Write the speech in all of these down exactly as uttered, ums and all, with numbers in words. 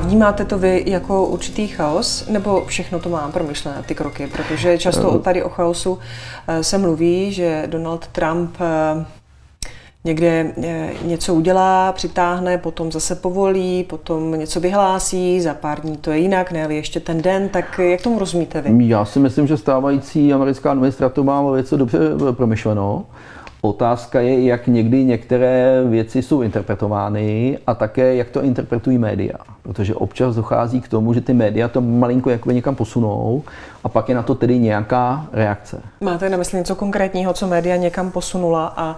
vnímáte to vy jako určitý chaos, nebo všechno to má promyšlené, ty kroky? Protože často tady o chaosu se mluví, že Donald Trump někde něco udělá, přitáhne, potom zase povolí, potom něco vyhlásí, za pár dní to je jinak, ne, ale ještě ten den, tak jak tomu rozumíte vy? Já si myslím, že stávající americká administrativa má věci dobře promyšleno. Otázka je, jak někdy některé věci jsou interpretovány a také, jak to interpretují média. Protože občas dochází k tomu, že ty média to malinko jakoby někam posunou a pak je na to tedy nějaká reakce. Máte na mysli něco konkrétního, co média někam posunula a,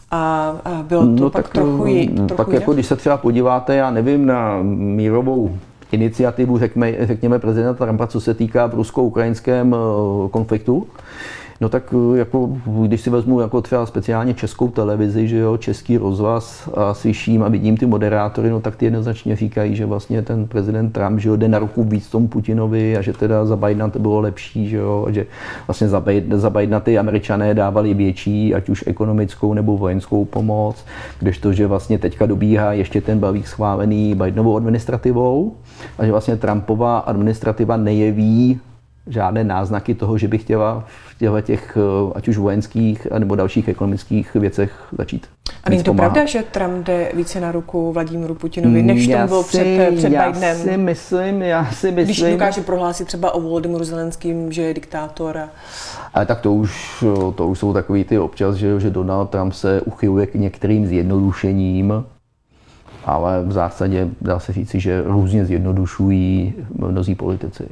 a, a bylo to no pak tak, trochu, jí, trochu tak jako když se třeba podíváte, já nevím, na mírovou iniciativu, řekme, řekněme prezidenta Trumpa, co se týká rusko-ukrajinském konfliktu, no tak jako, když si vezmu jako třeba speciálně českou televizi, že jo, český rozhlas a slyším a vidím ty moderátory, no tak ty jednoznačně říkají, že vlastně ten prezident Trump, že jo, jde na ruku víc tomu Putinovi a že teda za Bidena to bylo lepší, že jo, a že vlastně za, Biden, za Bidena ty Američané dávali větší, ať už ekonomickou nebo vojenskou pomoc, kdežto, že vlastně teďka dobíhá ještě ten balík schválený Bidenovou administrativou a že vlastně Trumpova administrativa nejeví žádné náznaky toho, že by chtěla v těch, ať už vojenských nebo dalších ekonomických věcech začít. A není to pravda, že Trump jde více na ruku Vladimíru Putinovi, než to bylo před, před já Bidenem? Si myslím, já si myslím. Když dokáže prohlásit třeba o Volodymyru Zelenským, že je diktátor. A... Ale tak to už, to už jsou takový ty občas, že, že Donald Trump se uchyluje k některým zjednodušením, ale v zásadě dá se říci, že různě zjednodušují mnozí politici.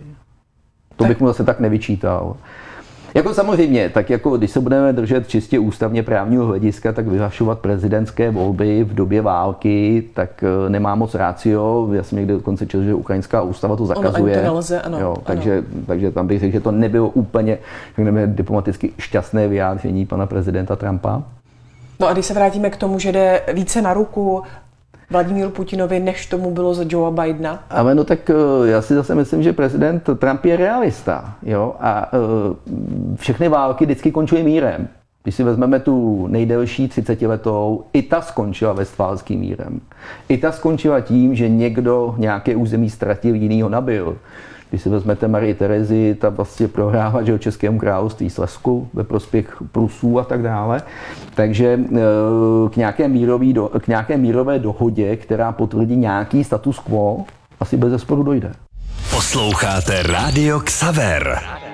To bych mu zase tak nevyčítal. Jako samozřejmě, tak jako když se budeme držet čistě ústavně právního hlediska, tak vyhlašovat prezidentské volby v době války, tak nemá moc ratio. Já jsem někde dokonce četl, že ukrajinská ústava to zakazuje. Ono, to nelze, ano, jo, takže, ano. takže tam bych řekl, že to nebylo úplně, řekněme, diplomaticky šťastné vyjádření pana prezidenta Trumpa. No a když se vrátíme k tomu, že jde více na ruku Vladimíru Putinovi, než tomu bylo za Joea Bidena? Ale no tak já si zase myslím, že prezident Trump je realista, jo, a všechny války vždycky končily mírem. Když si vezmeme tu nejdelší třicetiletou, i ta skončila Vestfálským mírem. I ta skončila tím, že někdo nějaké území ztratil, jiný ho nabil. Když si vezmete Marii Terezi, ta vlastně prohrála, že Českému království Slezsku ve prospěch Prusů a tak dále. Takže k nějaké, mírový, k nějaké mírové dohodě, která potvrdí nějaký status quo, asi bez zesporu dojde. Posloucháte Rádio Xaver.